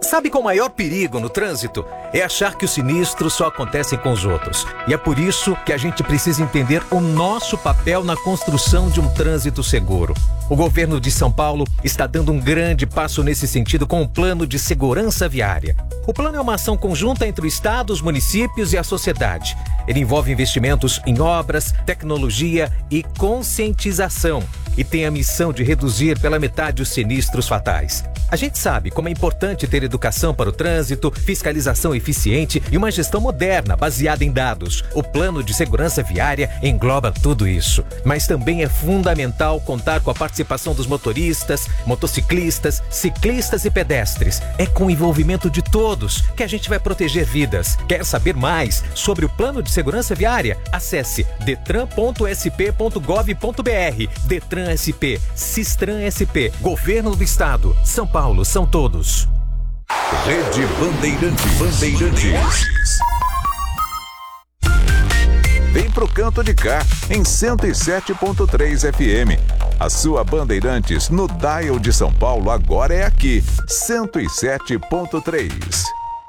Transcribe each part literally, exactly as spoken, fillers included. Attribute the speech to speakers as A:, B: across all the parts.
A: Sabe qual o maior perigo no trânsito? É achar que os sinistros só acontecem com os outros. E é por isso que a gente precisa entender o nosso papel na construção de um trânsito seguro. O governo de São Paulo está dando um grande passo nesse sentido com o Plano de Segurança Viária. O plano é uma ação conjunta entre o Estado, os municípios e a sociedade. Ele envolve investimentos em obras, tecnologia e conscientização e tem a missão de reduzir pela metade os sinistros fatais. A gente sabe como é importante ter educação para o trânsito, fiscalização eficiente e uma gestão moderna baseada em dados. O Plano de Segurança Viária engloba tudo isso. Mas também é fundamental contar com a participação dos motoristas, motociclistas, ciclistas e pedestres. É com o envolvimento de todos que a gente vai proteger vidas. Quer saber mais sobre o Plano de Segurança Viária? Acesse detran ponto s p ponto gov ponto b r. Detran S P, Sistran S P, Governo do Estado, São Paulo, são todos.
B: Rede Bandeirantes. Bandeirantes. Vem pro canto de cá, em cento e sete ponto três F M. A sua Bandeirantes no dial de São Paulo agora é aqui, cento e sete ponto três.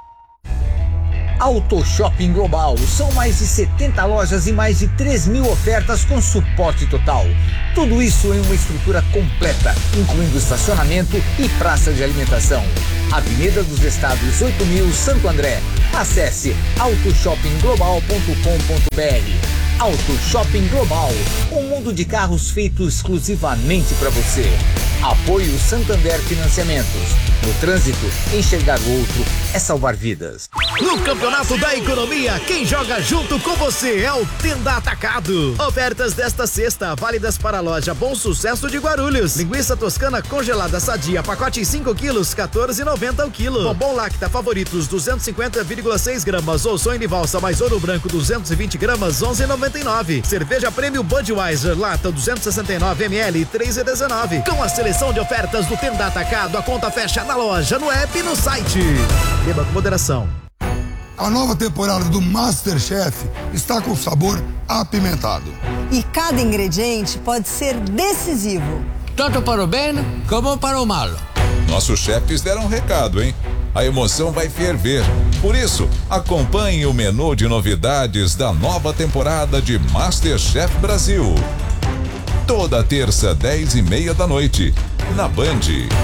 C: Auto Shopping Global. São mais de setenta lojas e mais de três mil ofertas com suporte total. Tudo isso em uma estrutura completa, incluindo estacionamento e praça de alimentação. Avenida dos Estados oito mil, Santo André. Acesse auto shopping global ponto com ponto b r. Auto Shopping Global. Um mundo de carros feito exclusivamente para você. Apoio Santander Financiamentos. No trânsito, enxergar o outro é salvar vidas.
D: No Campeonato da Economia, quem joga junto com você é o Tenda Atacado. Ofertas desta sexta, válidas para a loja Bom Sucesso de Guarulhos. Linguiça toscana congelada sadia, pacote em cinco quilos, quatorze e noventa o quilo. Bombom Lacta Favoritos, duzentos e cinquenta vírgula seis gramas. Ou sonho de valsa mais ouro branco, duzentos e vinte gramas, onze e noventa e nove. Cerveja Prêmio Budweiser, lata duzentos e sessenta e nove mililitros, três e dezenove. Com a seleção de ofertas do Tenda Atacado, a conta fecha na loja, no app e no site. Beba com moderação.
E: A nova temporada do MasterChef está com sabor apimentado.
F: E cada ingrediente pode ser decisivo.
G: Tanto para o bem como para o mal.
B: Nossos chefes deram um recado, hein? A emoção vai ferver. Por isso, acompanhe o menu de novidades da nova temporada de MasterChef Brasil. Toda terça, dez e meia da noite, na Band.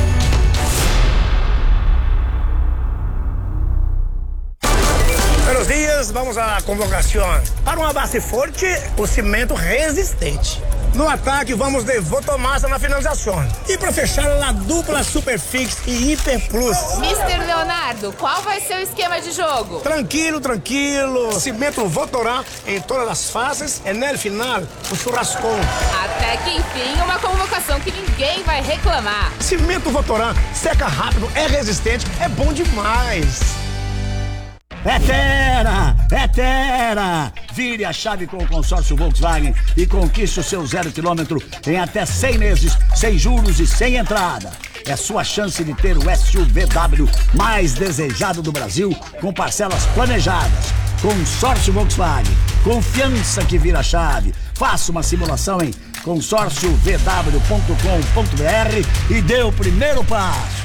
H: Buenos dias, vamos à convocação. Para uma base forte, o cimento resistente. No ataque, vamos de Votomassa na finalização. E para fechar, a dupla Superfix e Hiper Plus.
I: mister Leonardo, qual vai ser o esquema de jogo?
H: Tranquilo, tranquilo. Cimento Votorá em todas as fases e no final, o churrascão.
I: Até que enfim, uma convocação que ninguém vai reclamar.
H: Cimento Votorá seca rápido, é resistente, é bom demais.
J: É Terra! É Terra! Vire a chave com o consórcio Volkswagen e conquiste o seu zero quilômetro em até cem meses, sem juros e sem entrada. É sua chance de ter o S U V W mais desejado do Brasil, com parcelas planejadas. Consórcio Volkswagen. Confiança que vira chave. Faça uma simulação em consórcio v w ponto com ponto b r e dê o primeiro passo.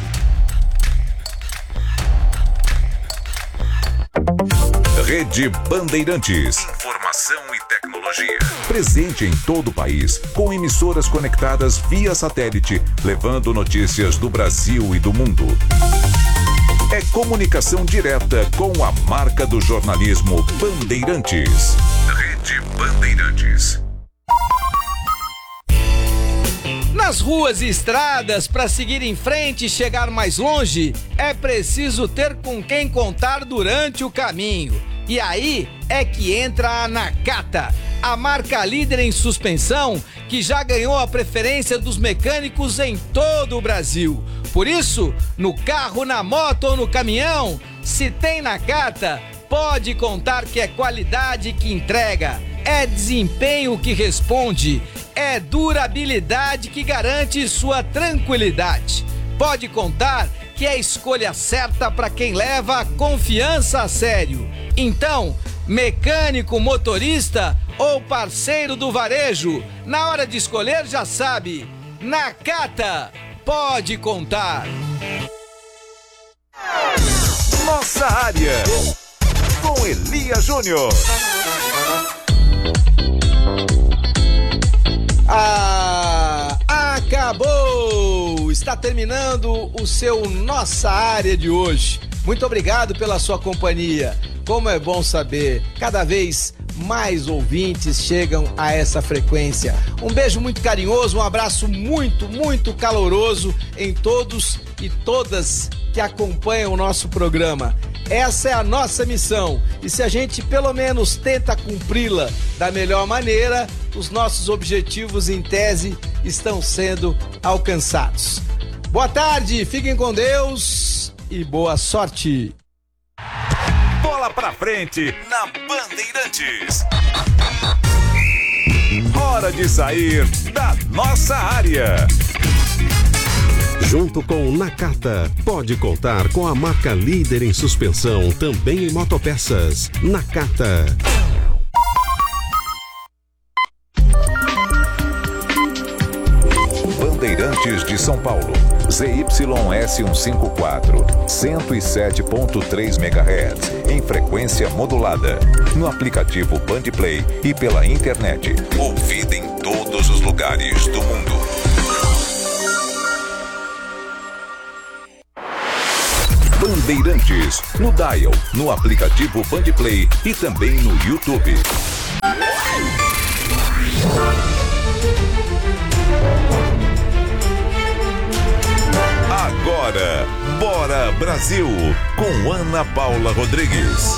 B: Rede Bandeirantes. Informação e tecnologia. Presente em todo o país, com emissoras conectadas via satélite, levando notícias do Brasil e do mundo. É comunicação direta com a marca do jornalismo Bandeirantes. Rede Bandeirantes.
K: Nas ruas e estradas, para seguir em frente e chegar mais longe, é preciso ter com quem contar durante o caminho. E aí é que entra a Nakata, a marca líder em suspensão que já ganhou a preferência dos mecânicos em todo o Brasil. Por isso, no carro, na moto ou no caminhão, se tem Nakata, pode contar que é qualidade que entrega, é desempenho que responde, é durabilidade que garante sua tranquilidade. Pode contar que é a escolha certa para quem leva a confiança a sério. Então, mecânico, motorista ou parceiro do varejo, na hora de escolher já sabe, Nakata pode contar.
B: Nossa Área, com Elia Júnior.
K: Ah, acabou! Está terminando o seu Nossa Área de hoje. Muito obrigado pela sua companhia. Como é bom saber, cada vez mais ouvintes chegam a essa frequência. Um beijo muito carinhoso, um abraço muito, muito caloroso em todos e todas que acompanham o nosso programa. Essa é a nossa missão e se a gente pelo menos tenta cumpri-la da melhor maneira, os nossos objetivos em tese estão sendo alcançados. Boa tarde, fiquem com Deus e boa sorte.
B: Bola pra frente na Bandeirantes. Hora de sair da nossa área.
L: Junto com o Nakata, pode contar com a marca líder em suspensão, também em motopeças. Nakata.
B: Bandeirantes de São Paulo, Z Y S cento e cinquenta e quatro, cento e sete ponto três megahertz, em frequência modulada, no aplicativo Bandplay e pela internet, ouvida em todos os lugares do mundo. Bandeirantes, no dial, no aplicativo Bandplay e também no YouTube. Agora, Bora Brasil, com Ana Paula Rodrigues.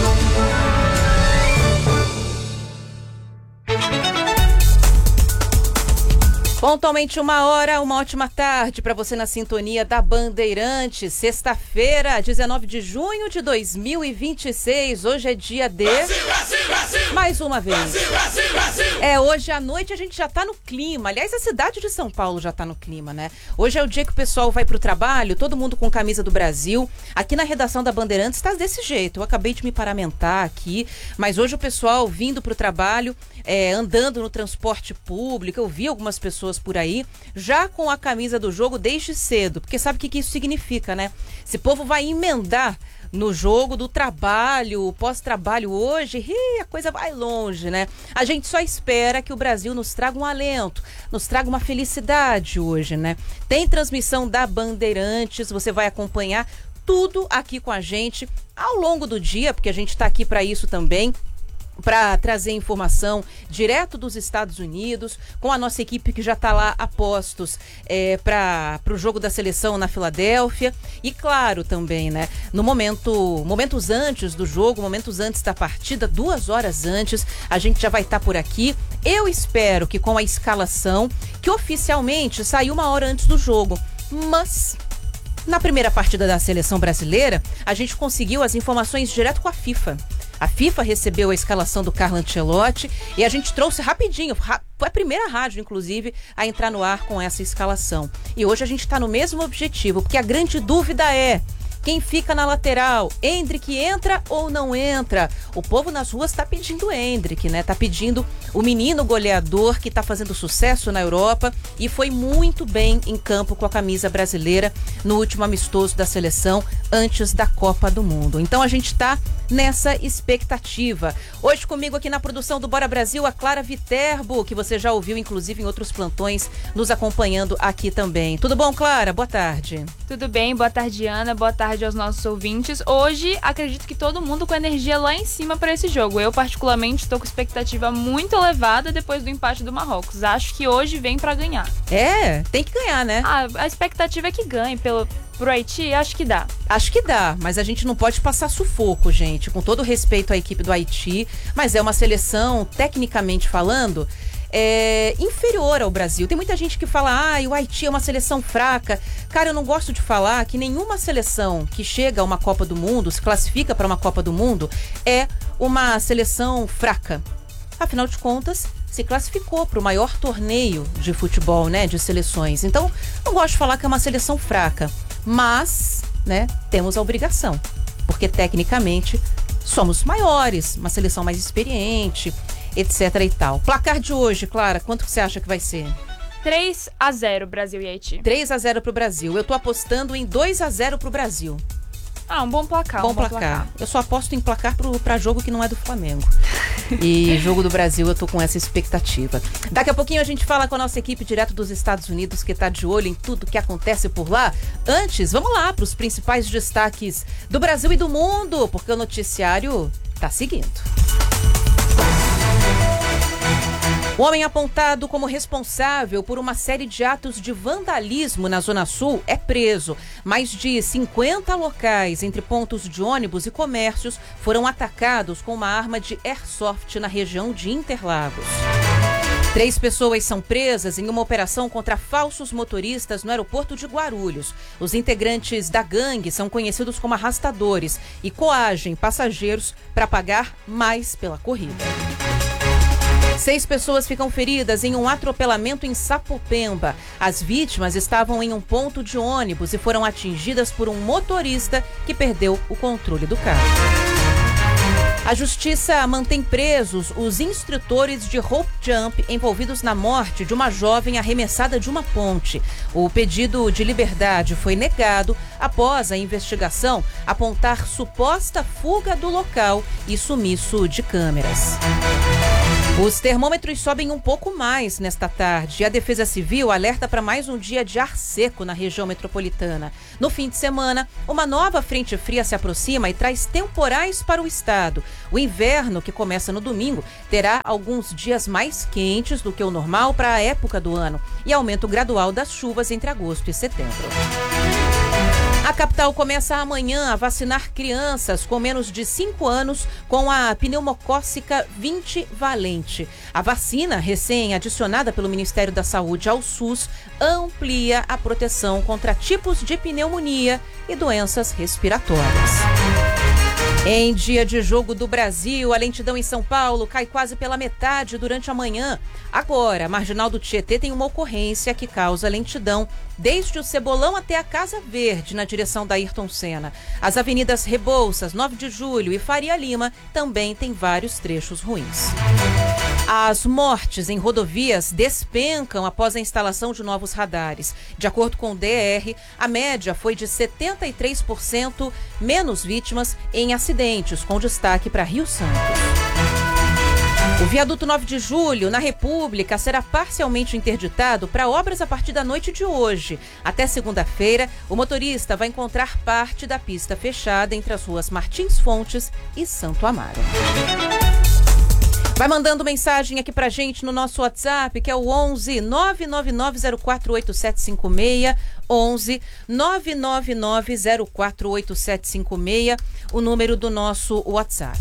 M: Pontualmente uma hora, uma ótima tarde para você na sintonia da Bandeirantes. Sexta-feira, dezenove de junho de dois mil e vinte e seis. Hoje é dia de... Brasil, Brasil, Brasil! Mais uma vez. Brasil, Brasil, Brasil! É, hoje à noite a gente já tá no clima. Aliás, a cidade de São Paulo já tá no clima, né? Hoje é o dia que o pessoal vai pro trabalho, todo mundo com camisa do Brasil. Aqui na redação da Bandeirantes tá desse jeito. Eu acabei de me paramentar aqui, mas hoje o pessoal vindo pro trabalho, é, andando no transporte público, eu vi algumas pessoas por aí, já com a camisa do jogo desde cedo, porque sabe o que, que isso significa, né? Esse povo vai emendar no jogo do trabalho, pós-trabalho hoje, ih, a coisa vai longe, né? A gente só espera que o Brasil nos traga um alento, nos traga uma felicidade hoje, né? Tem transmissão da Bandeirantes, você vai acompanhar tudo aqui com a gente ao longo do dia, porque a gente está aqui para isso também, para trazer informação direto dos Estados Unidos, com a nossa equipe que já está lá a postos é, para o jogo da seleção na Filadélfia. E claro também, né, no momento, momentos antes do jogo, momentos antes da partida, duas horas antes, a gente já vai estar tá por aqui. Eu espero que com a escalação, que oficialmente saiu uma hora antes do jogo, mas... na primeira partida da seleção brasileira, a gente conseguiu as informações direto com a FIFA. A FIFA recebeu a escalação do Carlo Ancelotti e a gente trouxe rapidinho, foi a primeira rádio, inclusive, a entrar no ar com essa escalação. E hoje a gente está no mesmo objetivo, porque a grande dúvida é... quem fica na lateral? Endrick entra ou não entra? O povo nas ruas tá pedindo Endrick, né? Tá pedindo o menino goleador que tá fazendo sucesso na Europa e foi muito bem em campo com a camisa brasileira no último amistoso da seleção antes da Copa do Mundo. Então a gente tá nessa expectativa. Hoje comigo aqui na produção do Bora Brasil, a Clara Viterbo, que você já ouviu inclusive em outros plantões, nos acompanhando aqui também. Tudo bom, Clara? Boa tarde.
N: Tudo bem, boa tarde, Ana, boa tarde aos nossos ouvintes. Hoje, acredito que todo mundo com energia lá em cima para esse jogo. Eu, particularmente, estou com expectativa muito elevada depois do empate do Marrocos. Acho que hoje vem para ganhar.
M: É, tem que ganhar, né?
N: Ah, a expectativa é que ganhe. Pelo, pro Haiti, acho que dá.
M: Acho que dá, mas a gente não pode passar sufoco, gente. Com todo respeito à equipe do Haiti, mas é uma seleção, tecnicamente falando... é inferior ao Brasil. Tem muita gente que fala, ah, o Haiti é uma seleção fraca. Cara, eu não gosto de falar que nenhuma seleção que chega a uma Copa do Mundo, se classifica para uma Copa do Mundo, é uma seleção fraca. Afinal de contas, se classificou para o maior torneio de futebol, né, de seleções. Então, não gosto de falar que é uma seleção fraca, mas, né, temos a obrigação, porque tecnicamente somos maiores, uma seleção mais experiente, etc e tal. Placar de hoje, Clara, quanto que você acha que vai ser?
N: três a zero Brasil e Haiti.
M: três a zero pro Brasil. Eu tô apostando em dois a zero pro Brasil.
N: Ah, um bom placar.
M: Bom,
N: um bom
M: placar.
N: placar.
M: Eu só aposto em placar pro, pra jogo que não é do Flamengo. E jogo do Brasil, eu tô com essa expectativa. Daqui a pouquinho a gente fala com a nossa equipe direto dos Estados Unidos, que tá de olho em tudo que acontece por lá. Antes, vamos lá pros principais destaques do Brasil e do mundo, porque o noticiário tá seguindo. O homem apontado como responsável por uma série de atos de vandalismo na Zona Sul é preso. Mais de cinquenta locais entre pontos de ônibus e comércios foram atacados com uma arma de airsoft na região de Interlagos. Três pessoas são presas em uma operação contra falsos motoristas no aeroporto de Guarulhos. Os integrantes da gangue são conhecidos como arrastadores e coagem passageiros para pagar mais pela corrida. Seis pessoas ficam feridas em um atropelamento em Sapopemba. As vítimas estavam em um ponto de ônibus e foram atingidas por um motorista que perdeu o controle do carro. A justiça mantém presos os instrutores de rope jump envolvidos na morte de uma jovem arremessada de uma ponte. O pedido de liberdade foi negado após a investigação apontar suposta fuga do local e sumiço de câmeras. Os termômetros sobem um pouco mais nesta tarde e a Defesa Civil alerta para mais um dia de ar seco na região metropolitana. No fim de semana, uma nova frente fria se aproxima e traz temporais para o estado. O inverno, que começa no domingo, terá alguns dias mais quentes do que o normal para a época do ano e aumento gradual das chuvas entre agosto e setembro. A capital começa amanhã a vacinar crianças com menos de cinco anos com a pneumocócica vinte valente. A vacina, recém-adicionada pelo Ministério da Saúde ao SUS, amplia a proteção contra tipos de pneumonia e doenças respiratórias. Em dia de jogo do Brasil, a lentidão em São Paulo cai quase pela metade durante a manhã. Agora, a Marginal do Tietê tem uma ocorrência que causa lentidão desde o Cebolão até a Casa Verde, na direção da Ayrton Senna. As avenidas Rebouças, nove de julho e Faria Lima também têm vários trechos ruins. As mortes em rodovias despencam após a instalação de novos radares. De acordo com o D R, a média foi de setenta e três por cento menos vítimas em acidentes, com destaque para Rio Santos. O viaduto nove de julho, na República, será parcialmente interditado para obras a partir da noite de hoje. Até segunda-feira, o motorista vai encontrar parte da pista fechada entre as ruas Martins Fontes e Santo Amaro. Vai mandando mensagem aqui pra gente no nosso WhatsApp, que é o onze nove nove nove zero quatro oito sete cinco seis, onze nove nove nove zero quatro oito sete cinco seis, o número do nosso WhatsApp.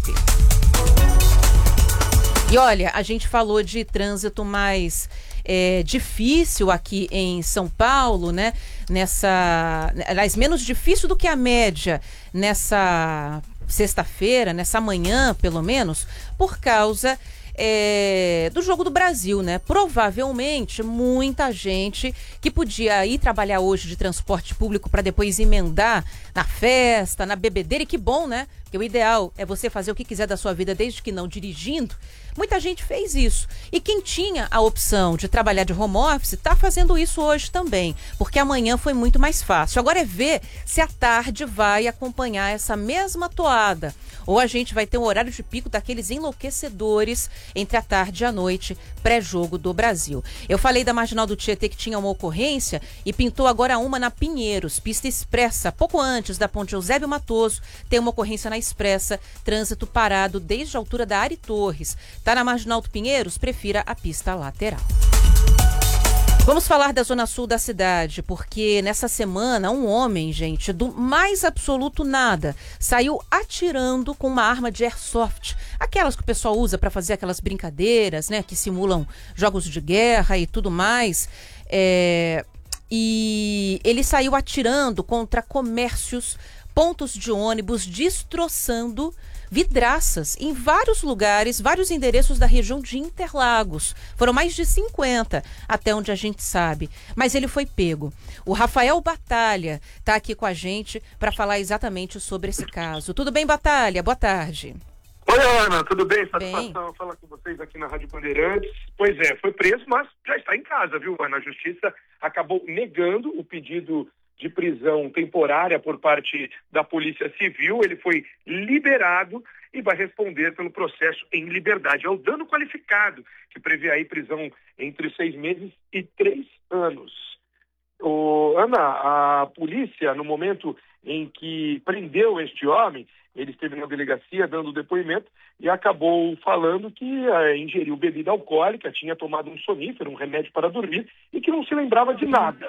M: E olha, a gente falou de trânsito mais é, difícil aqui em São Paulo, né? Nessa, aliás, menos difícil do que a média nessa sexta-feira, nessa manhã, pelo menos, por causa é, do Jogo do Brasil, né? Provavelmente muita gente que podia ir trabalhar hoje de transporte público para depois emendar na festa, na bebedeira, e que bom, né? Porque o ideal é você fazer o que quiser da sua vida, desde que não dirigindo. Muita gente fez isso. E quem tinha a opção de trabalhar de home office está fazendo isso hoje também, porque amanhã foi muito mais fácil. Agora é ver se a tarde vai acompanhar essa mesma toada. Ou a gente vai ter um horário de pico daqueles enlouquecedores entre a tarde e a noite, pré-jogo do Brasil. Eu falei da Marginal do Tietê que tinha uma ocorrência e pintou agora uma na Pinheiros, pista expressa. Pouco antes da ponte Eusébio Matoso, tem uma ocorrência na Expressa, trânsito parado desde a altura da Ari Torres. Tá na Marginal do Pinheiros? Prefira a pista lateral. Vamos falar da zona sul da cidade, porque nessa semana um homem, gente, do mais absoluto nada, saiu atirando com uma arma de airsoft, aquelas que o pessoal usa para fazer aquelas brincadeiras, né, que simulam jogos de guerra e tudo mais. É... E ele saiu atirando contra comércios, pontos de ônibus, destroçando vidraças em vários lugares, vários endereços da região de Interlagos. Foram mais de cinquenta, até onde a gente sabe. Mas ele foi pego. O Rafael Batalha está aqui com a gente para falar exatamente sobre esse caso. Tudo bem, Batalha? Boa tarde.
O: Oi, Ana, tudo bem? Satisfação bem. Falar com vocês aqui na Rádio Bandeirantes. Pois é, foi preso, mas já está em casa, viu, Ana? A Justiça acabou negando o pedido de prisão temporária por parte da Polícia Civil. Ele foi liberado e vai responder pelo processo em liberdade. É o dano qualificado, que prevê aí prisão entre seis meses e três anos. Ô, Ana, a polícia, no momento em que prendeu este homem, ele esteve na delegacia dando depoimento e acabou falando que uh, ingeriu bebida alcoólica, tinha tomado um sonífero, um remédio para dormir, e que não se lembrava de nada.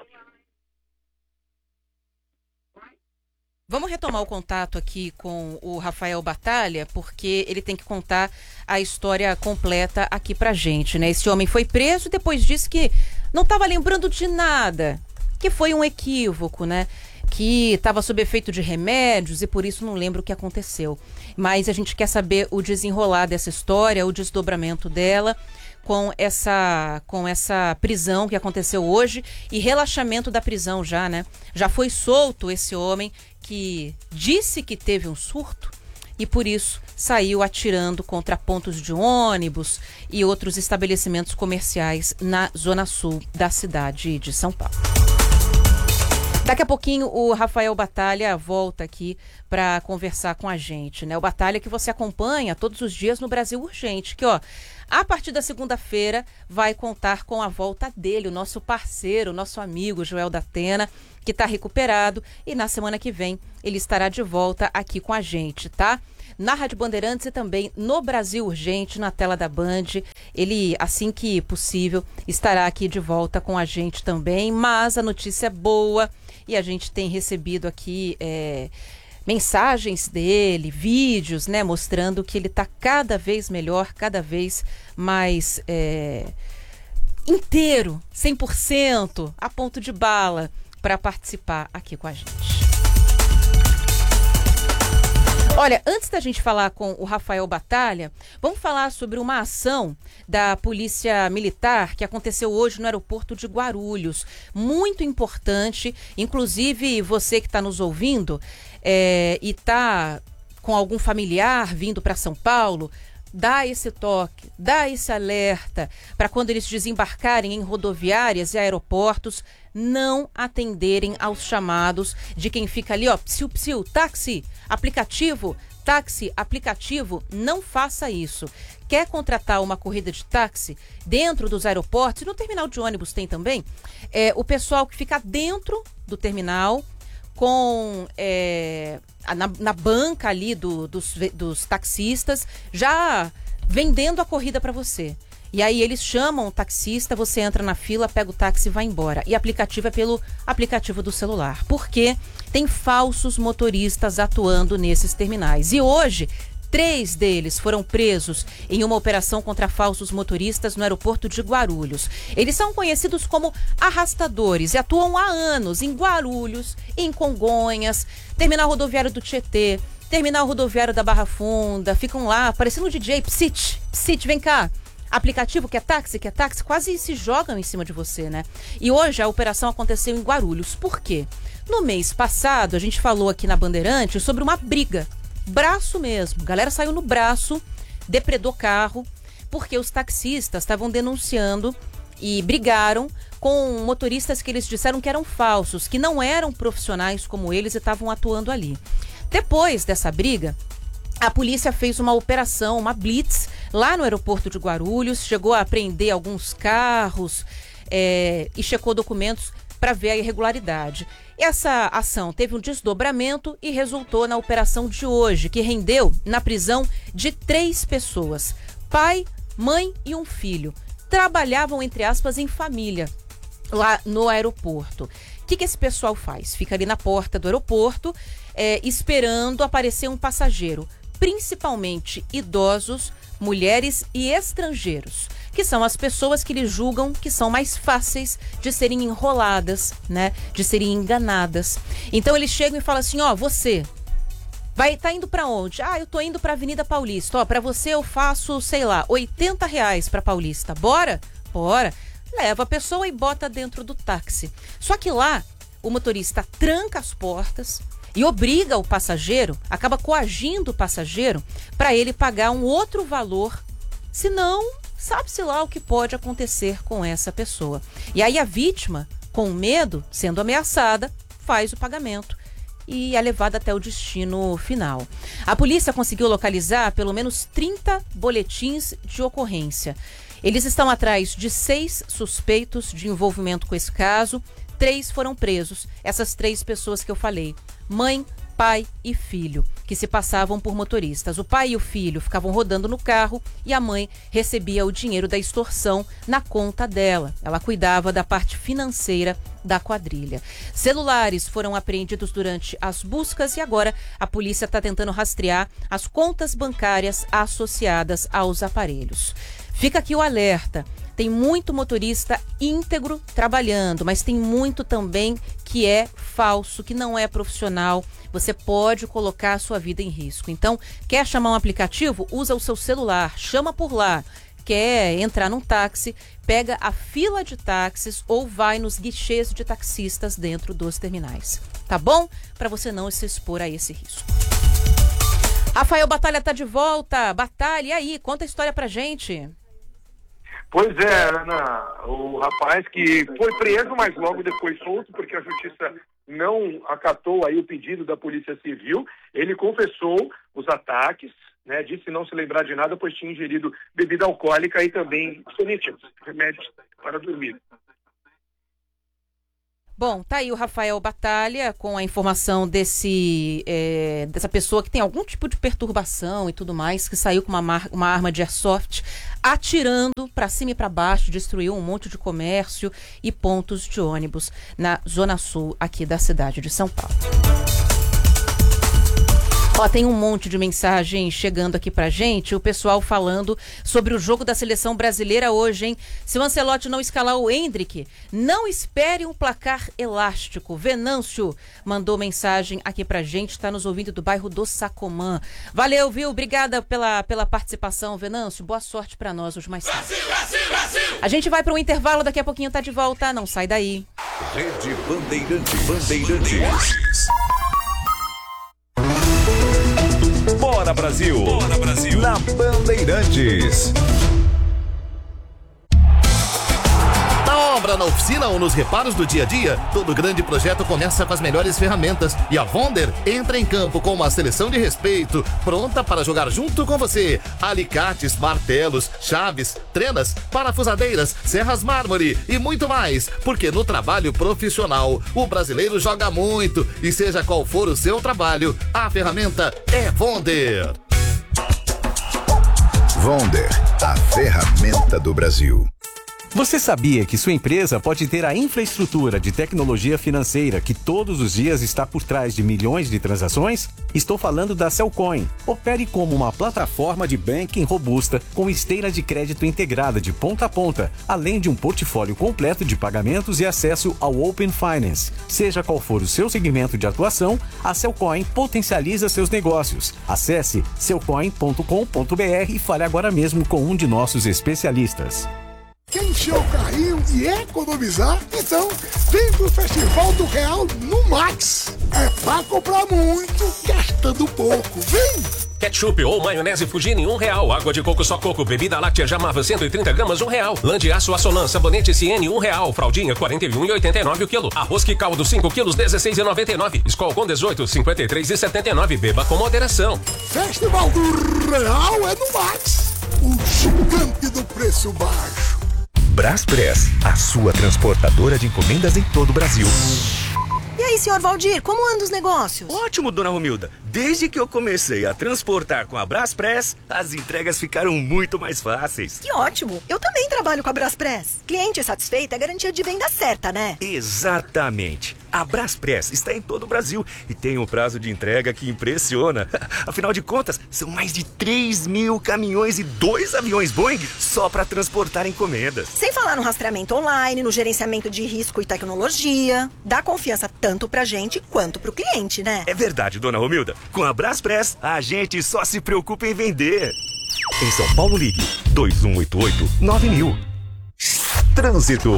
M: Vamos retomar o contato aqui com o Rafael Batalha, porque ele tem que contar a história completa aqui pra gente, né? Esse homem foi preso e depois disse que não estava lembrando de nada, que foi um equívoco, né? Que estava sob efeito de remédios e por isso não lembra o que aconteceu. Mas a gente quer saber o desenrolar dessa história, o desdobramento dela, com essa, com essa prisão que aconteceu hoje e relaxamento da prisão já, né? Já foi solto esse homem que disse que teve um surto e por isso saiu atirando contra pontos de ônibus e outros estabelecimentos comerciais na zona sul da cidade de São Paulo. Daqui a pouquinho o Rafael Batalha volta aqui para conversar com a gente, né? O Batalha que você acompanha todos os dias no Brasil Urgente, que ó, a partir da segunda-feira vai contar com a volta dele, o nosso parceiro, o nosso amigo Joel da Atena, que está recuperado e na semana que vem ele estará de volta aqui com a gente, tá? Na Rádio Bandeirantes e também no Brasil Urgente, na tela da Band. Ele, assim que possível, estará aqui de volta com a gente também, mas a notícia é boa e a gente tem recebido aqui é, mensagens dele, vídeos, né, mostrando que ele está cada vez melhor, cada vez mais é, inteiro, cem por cento, a ponto de bala, para participar aqui com a gente. Olha, antes da gente falar com o Rafael Batalha, vamos falar sobre uma ação da Polícia Militar que aconteceu hoje no aeroporto de Guarulhos. Muito importante, inclusive você que está nos ouvindo é, e está com algum familiar vindo para São Paulo, dá esse toque, dá esse alerta para quando eles desembarcarem em rodoviárias e aeroportos, não atenderem aos chamados de quem fica ali, ó, psiu, psiu, táxi, aplicativo, táxi, aplicativo, não faça isso. Quer contratar uma corrida de táxi dentro dos aeroportos, e no terminal de ônibus tem também, é, o pessoal que fica dentro do terminal, com é, na, na banca ali do, dos, dos taxistas, já vendendo a corrida para você. E aí eles chamam o taxista, você entra na fila, pega o táxi e vai embora. E aplicativo é pelo aplicativo do celular. Porque tem falsos motoristas atuando nesses terminais. E hoje, três deles foram presos em uma operação contra falsos motoristas no aeroporto de Guarulhos. Eles são conhecidos como arrastadores e atuam há anos em Guarulhos, em Congonhas, terminal rodoviário do Tietê, terminal rodoviário da Barra Funda. Ficam lá, parecendo um D J, psit, psit, vem cá. Aplicativo, quer táxi, quer táxi, quase se jogam em cima de você, né? E hoje a operação aconteceu em Guarulhos. Por quê? No mês passado, a gente falou aqui na Bandeirantes sobre uma briga. Braço mesmo. Galera saiu no braço, depredou carro, porque os taxistas estavam denunciando e brigaram com motoristas que eles disseram que eram falsos, que não eram profissionais como eles e estavam atuando ali. Depois dessa briga, a polícia fez uma operação, uma blitz, lá no aeroporto de Guarulhos, chegou a apreender alguns carros é, e checou documentos para ver a irregularidade. Essa ação teve um desdobramento e resultou na operação de hoje, que rendeu na prisão de três pessoas, pai, mãe e um filho. Trabalhavam, entre aspas, em família, lá no aeroporto. O que, que esse pessoal faz? Fica ali na porta do aeroporto, é, esperando aparecer um passageiro, principalmente idosos, mulheres e estrangeiros, que são as pessoas que eles julgam que são mais fáceis de serem enroladas, né? De serem enganadas. Então eles chegam e falam assim, ó, você vai tá indo para onde? Ah, eu tô indo para Avenida Paulista. Ó, para você eu faço, sei lá, oitenta reais para Paulista. Bora? Bora. Leva a pessoa e bota dentro do táxi. Só que lá o motorista tranca as portas e obriga o passageiro, acaba coagindo o passageiro para ele pagar um outro valor, senão sabe-se lá o que pode acontecer com essa pessoa. E aí a vítima, com medo, sendo ameaçada, faz o pagamento e é levado até o destino final. A polícia conseguiu localizar pelo menos trinta boletins de ocorrência. Eles estão atrás de seis suspeitos de envolvimento com esse caso. Três foram presos. Essas três pessoas que eu falei: mãe, pai e filho, que se passavam por motoristas. O pai e o filho ficavam rodando no carro e a mãe recebia o dinheiro da extorsão na conta dela. Ela cuidava da parte financeira da quadrilha. Celulares foram apreendidos durante as buscas e agora a polícia está tentando rastrear as contas bancárias associadas aos aparelhos. Fica aqui o alerta. Tem muito motorista íntegro trabalhando, mas tem muito também que é falso, que não é profissional. Você pode colocar a sua vida em risco. Então, quer chamar um aplicativo? Usa o seu celular, chama por lá. Quer entrar num táxi? Pega a fila de táxis ou vai nos guichês de taxistas dentro dos terminais. Tá bom? Para você não se expor a esse risco. Rafael Batalha tá de volta. Batalha, e aí? Conta a história pra gente.
O: Pois é, Ana, o rapaz que foi preso, mas logo depois solto, porque a justiça não acatou aí o pedido da Polícia Civil. Ele confessou os ataques, né, disse não se lembrar de nada, pois tinha ingerido bebida alcoólica e também soníferos, remédios para dormir.
M: Bom, tá aí o Rafael Batalha com a informação desse, é, dessa pessoa que tem algum tipo de perturbação e tudo mais, que saiu com uma, mar, uma arma de airsoft, atirando para cima e para baixo, destruiu um monte de comércio e pontos de ônibus na zona sul aqui da cidade de São Paulo. Ó, tem um monte de mensagem chegando aqui pra gente, o pessoal falando sobre o jogo da seleção brasileira hoje, hein? Se o Ancelotti não escalar o Endrick, não espere um placar elástico. Venâncio mandou mensagem aqui pra gente, tá nos ouvindo do bairro do Sacomã. Valeu, viu? Obrigada pela, pela participação, Venâncio. Boa sorte pra nós hoje mais tarde. Brasil, Brasil, Brasil! A gente vai para um intervalo, daqui a pouquinho tá de volta, não sai daí.
B: Rede Bandeirantes. Bandeirantes. Bora Brasil! Bora Brasil! Na Bandeirantes.
P: Na obra, na oficina ou nos reparos do dia a dia, todo grande projeto começa com as melhores ferramentas. E a Vonder entra em campo com uma seleção de respeito, pronta para jogar junto com você. Alicates, martelos, chaves, trenas, parafusadeiras, serras mármore e muito mais. Porque no trabalho profissional, o brasileiro joga muito. E seja qual for o seu trabalho, a ferramenta é Vonder.
Q: Vonder, a ferramenta do Brasil.
R: Você sabia que sua empresa pode ter a infraestrutura de tecnologia financeira que todos os dias está por trás de milhões de transações? Estou falando da Cellcoin. Opere como uma plataforma de banking robusta com esteira de crédito integrada de ponta a ponta, além de um portfólio completo de pagamentos e acesso ao Open Finance. Seja qual for o seu segmento de atuação, a Cellcoin potencializa seus negócios. Acesse cellcoin ponto com ponto br e fale agora mesmo com um de nossos especialistas.
E: Quer encher o carrinho e economizar? Então, vem pro Festival do Real no Max. É pra comprar muito, gastando pouco. Vem!
S: Ketchup ou maionese Fugini, um real. Água de coco só coco. Bebida láctea Jamava, cento e trinta gramas, um real. Lã de aço Assolan, sabonete Ciene, um real. Fraldinha, quarenta e um e oitenta e nove o quilo. Arroz que caldo, cinco quilos, dezesseis e noventa e nove. Skol com dezoito, cinquenta e três e setenta e nove. Beba com moderação.
E: Festival do Real é no Max. O gigante do preço baixo.
Q: Braspress, a sua transportadora de encomendas em todo o Brasil.
F: E aí, senhor Valdir, como andam os negócios?
T: Ótimo, dona Romilda. Desde que eu comecei a transportar com a Braspress, as entregas ficaram muito mais fáceis.
F: Que ótimo! Eu também trabalho com a Braspress. Cliente satisfeito é garantia de venda certa, né?
T: Exatamente. A Braspress está em todo o Brasil e tem um prazo de entrega que impressiona. Afinal de contas, são mais de três mil caminhões e dois aviões Boeing só para transportar encomendas.
F: Sem falar no rastreamento online, no gerenciamento de risco e tecnologia. Dá confiança tanto pra gente quanto pro cliente, né?
T: É verdade, dona Romilda. Com a Braspress, a gente só se preocupa em vender. Em São Paulo, ligue dois um oito oito, nove mil.
B: Trânsito.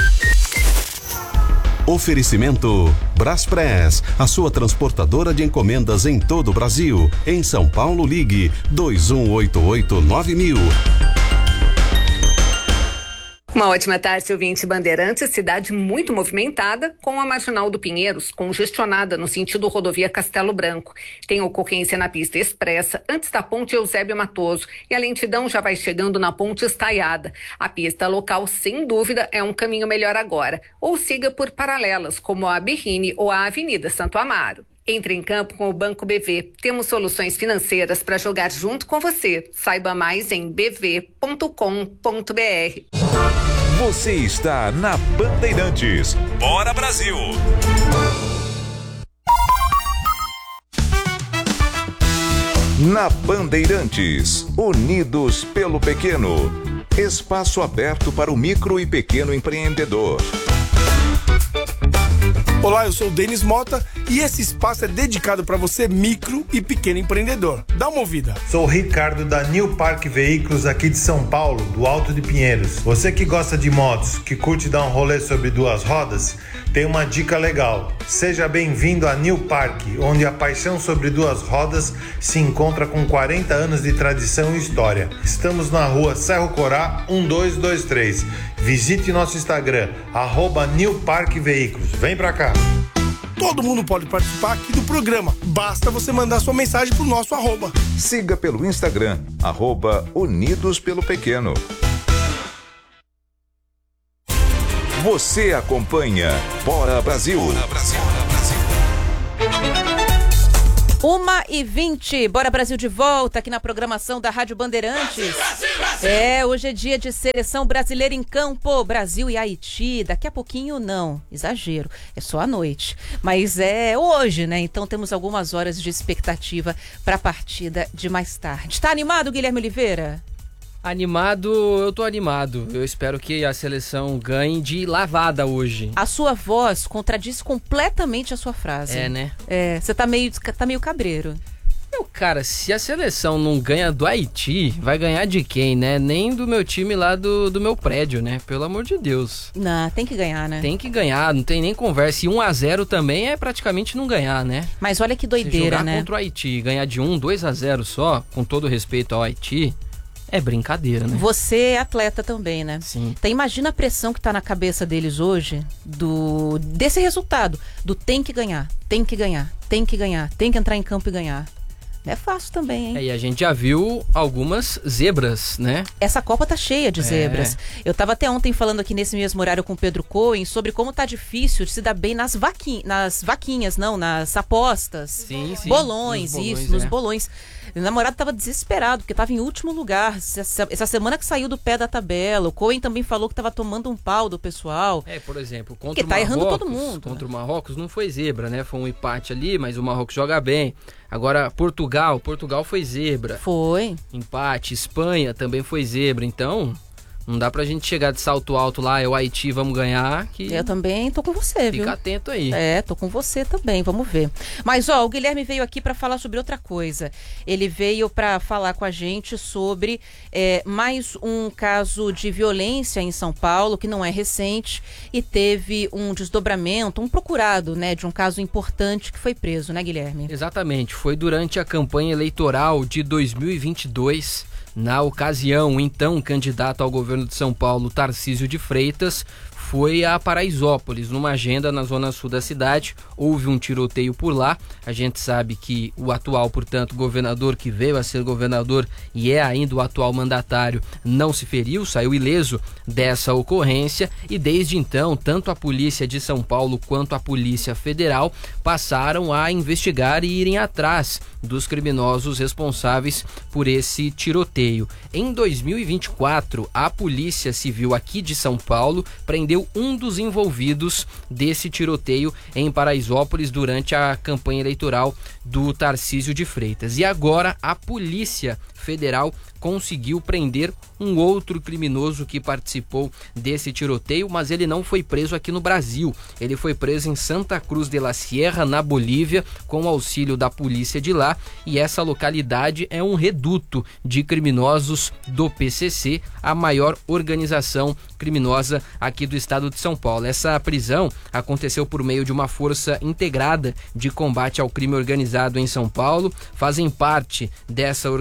L: Oferecimento Braspress, a sua transportadora de encomendas em todo o Brasil. Em São Paulo, ligue dois um oito oito, nove mil.
U: Uma ótima tarde, ouvinte Bandeirantes, cidade muito movimentada, com a Marginal do Pinheiros congestionada no sentido rodovia Castelo Branco. Tem ocorrência na pista expressa, antes da ponte Eusébio Matoso, e a lentidão já vai chegando na ponte Estaiada. A pista local, sem dúvida, é um caminho melhor agora, ou siga por paralelas, como a Berrini ou a Avenida Santo Amaro. Entre em campo com o Banco B V. Temos soluções financeiras para jogar junto com você. Saiba mais em b v ponto com ponto b r.
B: Você está na Bandeirantes. Bora, Brasil! Na Bandeirantes, unidos pelo pequeno. Espaço aberto para o micro e pequeno empreendedor.
V: Olá, eu sou o Denis Mota e esse espaço é dedicado para você, micro e pequeno empreendedor. Dá uma ouvida.
W: Sou o Ricardo da New Park Veículos aqui de São Paulo, do Alto de Pinheiros. Você que gosta de motos, que curte dar um rolê sobre duas rodas, tem uma dica legal. Seja bem-vindo à New Park, onde a paixão sobre duas rodas se encontra com quarenta anos de tradição e história. Estamos na rua Cerro Corá, um dois dois três. Visite nosso Instagram, arroba New Park Veículos. Vem pra cá.
V: Todo mundo pode participar aqui do programa. Basta você mandar sua mensagem pro nosso arroba.
B: Siga pelo Instagram, arroba Unidos pelo Pequeno. Você acompanha Bora Brasil. Bora Brasil.
M: uma e vinte, Bora Brasil de volta aqui na programação da Rádio Bandeirantes. É, hoje é dia de seleção brasileira em campo, Brasil e Haiti. Daqui a pouquinho não, exagero, é só à noite. Mas é hoje, né? Então temos algumas horas de expectativa para a partida de mais tarde. Tá animado, Guilherme Oliveira?
X: Animado, eu tô animado. Eu espero que a seleção ganhe de lavada hoje.
M: A sua voz contradiz completamente a sua frase.
X: É, né?
M: É, você tá meio, tá meio cabreiro.
X: Meu, cara, se a seleção não ganha do Haiti, vai ganhar de quem, né? Nem do meu time lá do, do meu prédio, né? Pelo amor de Deus.
M: Não, tem que ganhar, né?
X: Tem que ganhar, não tem nem conversa. E um a zero também é praticamente não ganhar, né?
M: Mas olha que doideira,
X: jogar
M: né?
X: Contra o Haiti, ganhar de um, dois a zero só, com todo respeito ao Haiti... É brincadeira, né?
M: Você é atleta também, né?
X: Sim.
M: Então imagina a pressão que tá na cabeça deles hoje do desse resultado, do tem que ganhar, tem que ganhar, tem que ganhar, tem que entrar em campo e ganhar. Não é fácil também, hein?
X: É, e a gente já viu algumas zebras, né?
M: Essa Copa tá cheia de zebras. É. Eu tava até ontem falando aqui nesse mesmo horário com o Pedro Cohen sobre como tá difícil de se dar bem nas, vaqui... nas vaquinhas, não, nas apostas.
X: Sim, sim.
M: Bolões,
X: nos bolões,
M: isso, nos
X: é.
M: bolões. Meu namorado tava desesperado, porque tava em último lugar. Essa, essa semana que saiu do pé da tabela. O Cohen também falou que tava tomando um pau do pessoal.
X: É, por exemplo, contra
M: porque
X: o
M: tá
X: Marrocos,
M: errando todo mundo.
X: Contra o Marrocos não foi zebra, né? Foi um empate ali, mas o Marrocos joga bem. Agora, Portugal, Portugal foi zebra.
M: Foi.
X: Empate. Espanha também foi zebra. Então, não dá pra gente chegar de salto alto lá, é o Haiti, vamos ganhar. Que...
M: Eu também tô com você, viu?
X: Fica atento aí.
M: É, tô com você também, vamos ver. Mas, ó, o Guilherme veio aqui pra falar sobre outra coisa. Ele veio pra falar com a gente sobre é, mais um caso de violência em São Paulo, que não é recente, e teve um desdobramento, um procurado, né, de um caso importante que foi preso, né, Guilherme?
X: Exatamente, foi durante a campanha eleitoral de dois mil e vinte e dois. Na ocasião, o então candidato ao governo de São Paulo, Tarcísio de Freitas, foi a Paraisópolis, numa agenda na zona sul da cidade. Houve um tiroteio por lá. A gente sabe que o atual, portanto, governador que veio a ser governador e é ainda o atual mandatário, não se feriu, saiu ileso dessa ocorrência. E desde então, tanto a Polícia de São Paulo quanto a Polícia Federal passaram a investigar e irem atrás dos criminosos responsáveis por esse tiroteio. Em dois mil e vinte e quatro, a Polícia Civil aqui de São Paulo prendeu um dos envolvidos desse tiroteio em Paraisópolis durante a campanha eleitoral do Tarcísio de Freitas. E agora a Polícia Federal conseguiu prender um outro criminoso que participou desse tiroteio, mas ele não foi preso aqui no Brasil. Ele foi preso em Santa Cruz de la Sierra, na Bolívia, com o auxílio da polícia de lá, e essa localidade é um reduto de criminosos do P C C, a maior organização criminosa aqui do estado de São Paulo. Essa prisão aconteceu por meio de uma força integrada de combate ao crime organizado em São Paulo. Fazem parte dessa organização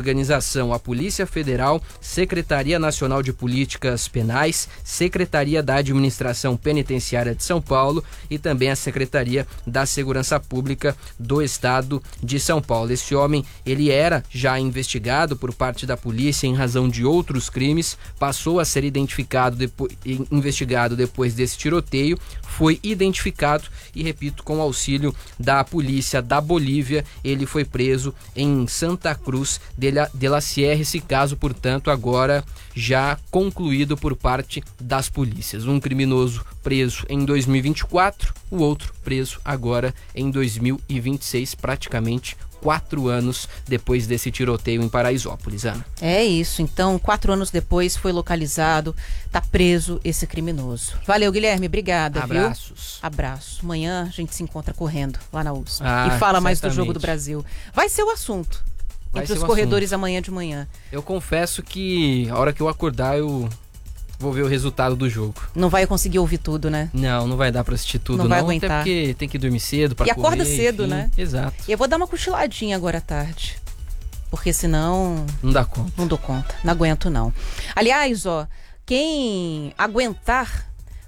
X: são a Polícia Federal, Secretaria Nacional de Políticas Penais, Secretaria da Administração Penitenciária de São Paulo e também a Secretaria da Segurança Pública do Estado de São Paulo. Esse homem, ele era já investigado por parte da polícia em razão de outros crimes, passou a ser identificado depois, investigado depois desse tiroteio, foi identificado e, repito, com auxílio da polícia da Bolívia, ele foi preso em Santa Cruz de la, de la Sierra. Esse caso, portanto, agora já concluído por parte das polícias. Um criminoso preso em dois mil e vinte e quatro, o outro preso agora em dois mil e vinte e seis, praticamente quatro anos depois desse tiroteio em Paraisópolis, Ana.
M: É isso, então quatro anos depois foi localizado, tá preso esse criminoso. Valeu, Guilherme, obrigada.
X: Abraços.
M: Viu? Abraço. Amanhã a gente se encontra correndo lá na U S P
X: ah,
M: e fala
X: certamente.
M: mais do Jogo do Brasil. Vai ser o assunto
X: Vai
M: entre
X: ser
M: os
X: o
M: corredores
X: assunto.
M: amanhã de manhã.
X: Eu confesso que a hora que eu acordar eu vou ver o resultado do jogo.
M: Não vai conseguir ouvir tudo, né?
X: Não, não vai dar pra assistir tudo,
M: não.
X: não
M: vai aguentar.
X: Até porque tem que dormir cedo pra
M: E
X: correr,
M: acorda cedo,
X: enfim.
M: né?
X: Exato.
M: E eu vou dar uma cochiladinha agora à tarde. Porque senão...
X: Não dá conta.
M: Não dou conta. Não aguento, não. Aliás, ó, quem aguentar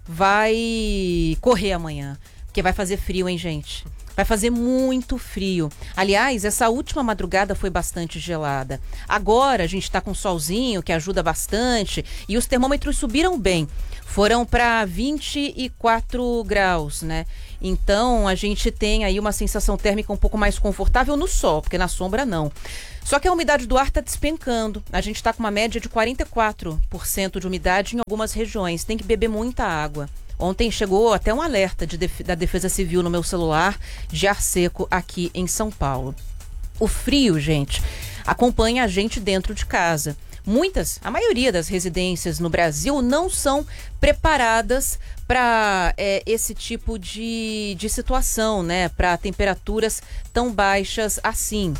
M: vai correr amanhã. Porque vai fazer frio, hein, gente? Vai fazer muito frio. Aliás, essa última madrugada foi bastante gelada. Agora a gente tá com solzinho, que ajuda bastante, e os termômetros subiram bem. Foram para vinte e quatro graus, né? Então a gente tem aí uma sensação térmica um pouco mais confortável no sol, porque na sombra não. Só que a umidade do ar está despencando. A gente está com uma média de quarenta e quatro por cento de umidade em algumas regiões. Tem que beber muita água. Ontem chegou até um alerta de def- da Defesa Civil no meu celular de ar seco aqui em São Paulo. O frio, gente, acompanha a gente dentro de casa. Muitas, a maioria das residências no Brasil não são preparadas para é, esse tipo de, de situação, né? Para temperaturas tão baixas assim.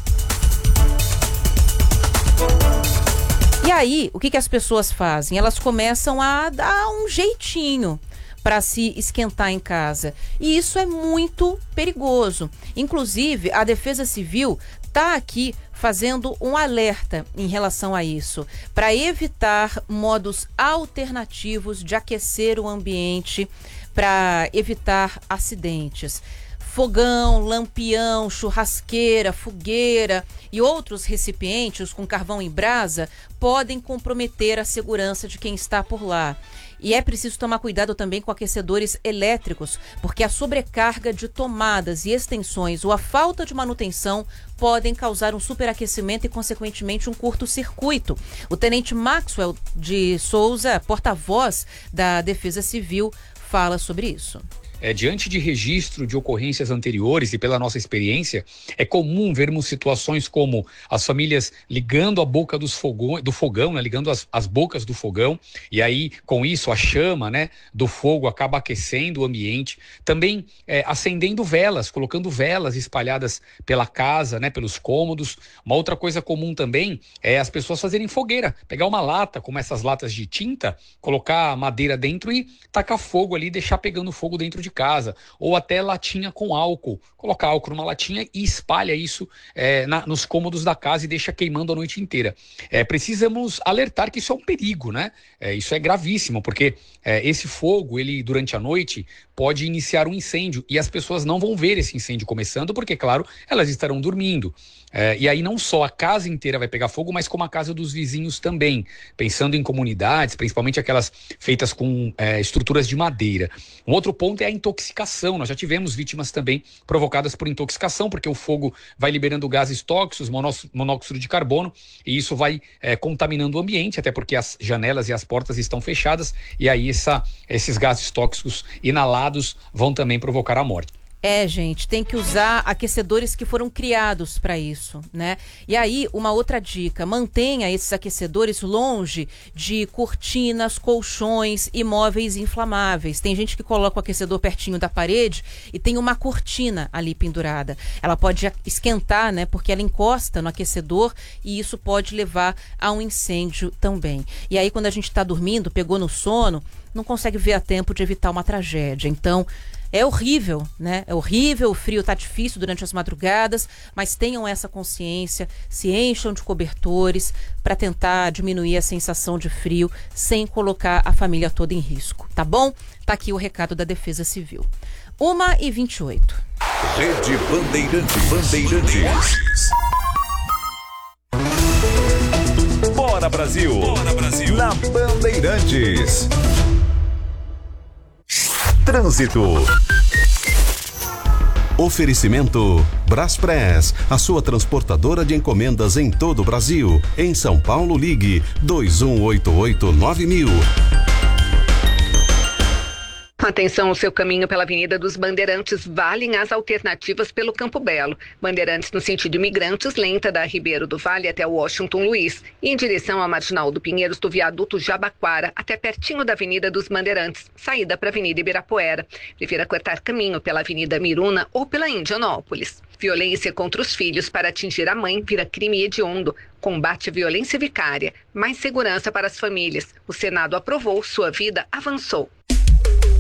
M: E aí, o que, que as pessoas fazem? Elas começam a dar um jeitinho para se esquentar em casa. E isso é muito perigoso. Inclusive, a Defesa Civil está aqui fazendo um alerta em relação a isso, para evitar modos alternativos de aquecer o ambiente, para evitar acidentes. Fogão, lampião, churrasqueira, fogueira e outros recipientes com carvão em brasa podem comprometer a segurança de quem está por lá. E é preciso tomar cuidado também com aquecedores elétricos, porque a sobrecarga de tomadas e extensões ou a falta de manutenção podem causar um superaquecimento e, consequentemente, um curto-circuito. O tenente Maxwell de Souza, porta-voz da Defesa Civil, fala sobre isso.
A: É, diante de registro de ocorrências anteriores e pela nossa experiência, é comum vermos situações como as famílias ligando a boca dos fogão, do fogão, né, ligando as, as bocas do fogão, e aí com isso a chama, né, do fogo acaba aquecendo o ambiente. Também é, acendendo velas, colocando velas espalhadas pela casa, né, pelos cômodos. Uma outra coisa comum também é as pessoas fazerem fogueira, pegar uma lata, como essas latas de tinta, colocar madeira dentro e tacar fogo ali, deixar pegando fogo dentro de casa, ou até latinha com álcool, colocar álcool numa latinha e espalha isso é, na, nos cômodos da casa e deixa queimando a noite inteira. É, precisamos alertar que isso é um perigo, né? É, isso é gravíssimo, porque é, esse fogo, ele durante a noite pode iniciar um incêndio e as pessoas não vão ver esse incêndio começando, porque, claro, elas estarão dormindo. É, e aí não só a casa inteira vai pegar fogo, mas como a casa dos vizinhos também, pensando em comunidades, principalmente aquelas feitas com é, estruturas de madeira. Um outro ponto é a intoxicação. Nós já tivemos vítimas também provocadas por intoxicação, porque o fogo vai liberando gases tóxicos, monóxido de carbono, e isso vai é, contaminando o ambiente, até porque as janelas e as portas estão fechadas, e aí essa, esses gases tóxicos inalados vão também provocar a morte.
M: É, gente, tem que usar aquecedores que foram criados para isso, né? E aí, uma outra dica, mantenha esses aquecedores longe de cortinas, colchões e móveis inflamáveis. Tem gente que coloca o aquecedor pertinho da parede e tem uma cortina ali pendurada. Ela pode esquentar, né? Porque ela encosta no aquecedor e isso pode levar a um incêndio também. E aí, quando a gente está dormindo, pegou no sono, não consegue ver a tempo de evitar uma tragédia. Então, É horrível, né? É horrível, o frio tá difícil durante as madrugadas, mas tenham essa consciência, se encham de cobertores para tentar diminuir a sensação de frio sem colocar a família toda em risco, tá bom? Tá aqui o recado da Defesa Civil. uma e vinte e oito.
B: Rede Bandeirantes. Bandeirantes. Bora Brasil. Bora Brasil. Na Bandeirantes. Trânsito.
L: Oferecimento Braspress, a sua transportadora de encomendas em todo o Brasil. Em São Paulo, ligue dois um oito oito nove mil.
U: Atenção, o seu caminho pela Avenida dos Bandeirantes, valem as alternativas pelo Campo Belo. Bandeirantes no sentido Imigrantes, lenta da Ribeiro do Vale até o Washington Luiz. E em direção à Marginal do Pinheiros do Viaduto Jabaquara, até pertinho da Avenida dos Bandeirantes, saída para a Avenida Ibirapuera. Prefira cortar caminho pela Avenida Miruna ou pela Indianópolis. Violência contra os filhos para atingir a mãe vira crime hediondo. Combate à violência vicária. Mais segurança para as famílias. O Senado aprovou, sua vida avançou.